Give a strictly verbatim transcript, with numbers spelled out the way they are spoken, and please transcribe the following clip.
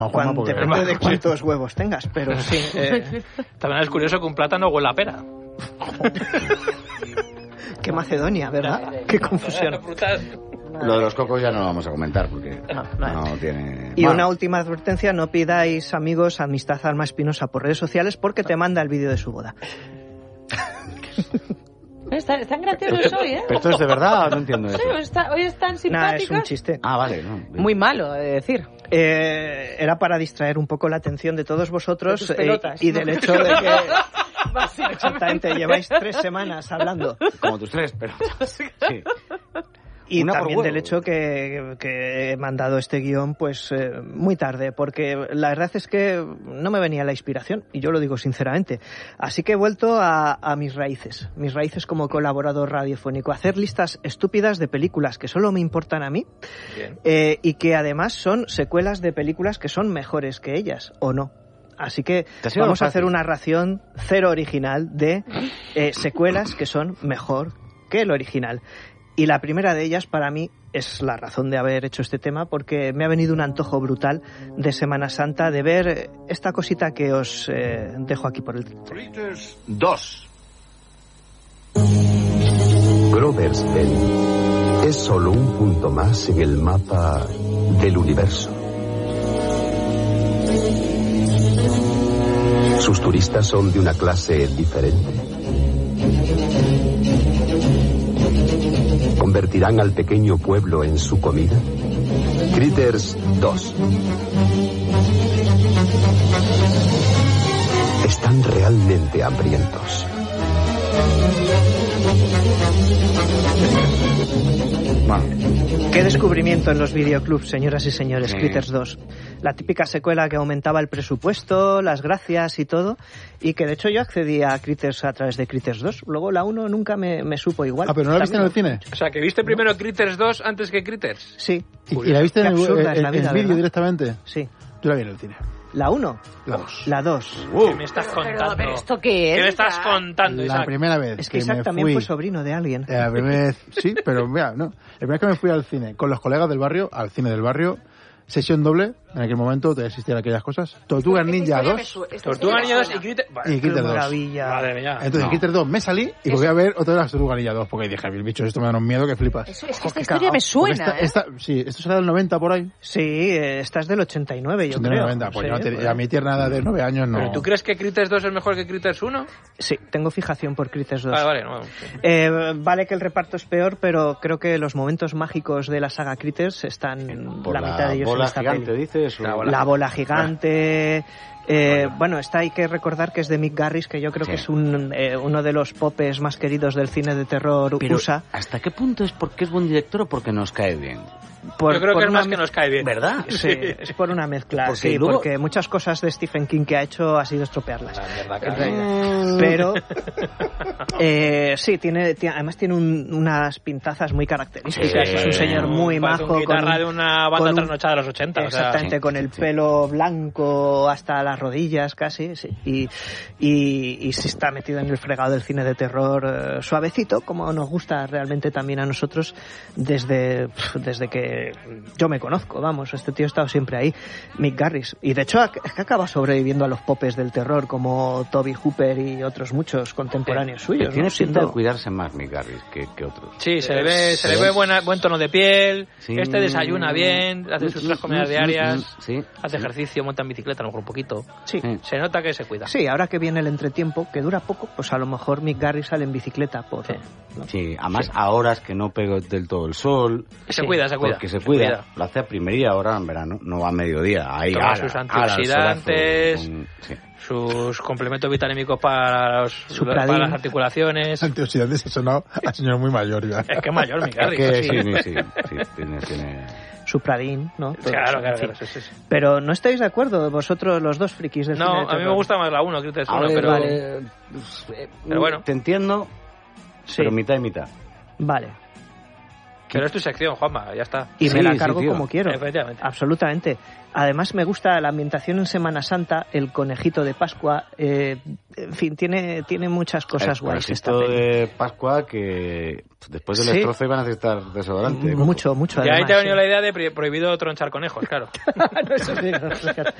Cuando, porque... Depende de cuántos huevos tengas, pero sí. Eh... También es curioso que un plátano huele a pera. Qué Macedonia, ¿verdad? Qué confusión. Lo de los cocos ya no lo vamos a comentar porque no, no, no tiene... Y bueno. Una última advertencia, no pidáis, amigos, amistad Alma Espinosa por redes sociales porque te manda el vídeo de su boda. Están, están graciosos hoy, ¿eh? ¿Pero esto es de verdad? No entiendo eso. Sí, está, hoy están simpáticos. Nah, es un chiste. Ah, vale. No, muy malo, de decir. Eh, era para distraer un poco la atención de todos vosotros de pelotas, eh, y ¿no? del hecho de que... Exactamente, lleváis tres semanas hablando. Como tus tres, pero... Sí. Y Una también del hecho que, que he mandado este guión pues eh, muy tarde, porque la verdad es que no me venía la inspiración, y yo lo digo sinceramente. Así que he vuelto a, a mis raíces, mis raíces como colaborador radiofónico, a hacer listas estúpidas de películas que solo me importan a mí, eh, y que además son secuelas de películas que son mejores que ellas, ¿o no? Así que vamos a hacer una ración cero original de eh, secuelas que son mejor que el original. Y la primera de ellas, para mí, es la razón de haber hecho este tema, porque me ha venido un antojo brutal de Semana Santa de ver esta cosita que os eh, dejo aquí por el... Critters dos. Grover's Bend es solo un punto más en el mapa del universo. Sus turistas son de una clase diferente. ¿Convertirán al pequeño pueblo en su comida? Critters dos. Están realmente hambrientos. Bueno, qué descubrimiento en los videoclubs, señoras y señores, sí. Critters dos. La típica secuela que aumentaba el presupuesto, las gracias y todo, y que de hecho yo accedí a Critters a través de Critters dos. Luego la uno nunca me, me supo igual. Ah, pero ¿no la viste en el cine? O sea, que viste primero Critters dos antes que Critters. Sí. ¿Y, y la viste en el, el, el, el vídeo directamente? Sí. Yo la vi en el cine. ¿La uno? La dos. La dos. Uh, ¿Qué me estás contando? Pero, pero ¿esto qué es? ¿Qué me estás contando, La Isaac? primera vez Es que, que Isaac me también fui, fue sobrino de alguien. La primera vez, sí, pero mira, no. La primera vez que me fui al cine con los colegas del barrio, al cine del barrio, sesión doble, en aquel momento todavía existían aquellas cosas. Tortugas Ninja dos. Tortugas Ninja dos y Critters... Y Critters dos. Maravilla. Madre mía. Entonces, no. Critters dos me salí y volví a ver otra vez las Tortugas Ninja dos, porque dije, el bicho, esto me da un miedo que flipas. Eso, es que esta historia me suena, esta, ¿eh? Esta, sí, esto será del noventa por ahí. Sí, esta es del ochenta y nueve, yo ochenta y nueve, creo. noventa, pues sí, yo no te, bueno. a mi tierna edad de nueve años no. ¿Pero tú crees que Critters dos es mejor que Critters uno? Sí, tengo fijación por Critters dos. Vale, vale, no, sí. eh, vale que el reparto es peor, pero creo que los momentos mágicos de la saga Critters están Por la, la mitad de ellos bola en esta gigante, peli. dices. La bola, la bola gigante. Eh, bueno, esta hay que recordar que es de Mick Garris, que yo creo sí. que es un, eh, uno de los popes más queridos del cine de terror Pero, U S A. ¿hasta qué punto es porque es buen director o porque nos cae bien? Por, yo creo por que es una, más que nos cae bien. ¿Verdad? Sí, es por una mezcla. Porque sí, luego... porque muchas cosas de Stephen King que ha hecho ha sido estropearlas. La mierda, en claro. realidad. Pero eh, sí, tiene, tiene además tiene un, unas pintazas muy características. Sí, es un señor muy parece majo. Un guitarra con, de una banda con trasnochada de los ochenta. Exactamente, o sea, con el pelo blanco hasta las rodillas casi. Sí, y, y, y se está metido en el fregado del cine de terror eh, suavecito, como nos gusta realmente también a nosotros desde, desde que yo me conozco, vamos, este tío ha estado siempre ahí, Mick Garris, y de hecho es que acaba sobreviviendo a los popes del terror como Toby Hooper y otros muchos contemporáneos suyos. Tiene ¿no? pinta Siendo... de cuidarse más Mick Garris que, que otros. Sí, se le ve, se le ve buena, buen tono de piel, sí. Este desayuna bien, hace sus tres comidas diarias, sí. hace ejercicio, monta en bicicleta, a lo mejor un poquito. Sí. Se nota que se cuida. Sí, ahora que viene el entretiempo, que dura poco, pues a lo mejor Mick Garris sale en bicicleta. Por, sí. ¿no? sí, además sí. a horas que no pega del todo el sol. Se sí. cuida, se cuida. Porque se cuida. se cuida. Lo hace a primería hora en verano, no va a mediodía. Ahí, Toma ala, sus ala, antioxidantes, con, sí. sus complementos vitamínicos para, los, para las articulaciones. Antioxidantes, ha sonado a señor muy mayor ya. Es que es mayor, Mick Garris. Es que, sí, sí, sí, sí, tiene... tiene... Supradín, ¿no? Todo claro, eso, claro, sí. claro sí, sí, sí. Pero ¿no estáis de acuerdo vosotros los dos frikis del no, cine de a mí me gusta más la uno, Critters uno, ver, pero... Vale. pero bueno. Te entiendo, sí. pero mitad y mitad. Vale. Pero es tu sección, Juanma, ya está. Y sí, me la cargo sí, como quiero. Efectivamente. Absolutamente. Además me gusta la ambientación en Semana Santa, el conejito de Pascua, eh, en fin, tiene, tiene muchas cosas el guays. El conejito de Pascua que después del ¿Sí? destrozo iban a necesitar desodorante. Mucho, mucho. Y además, ahí te ha venido sí. la idea de prohibido tronchar conejos, claro. No, eso sí, no,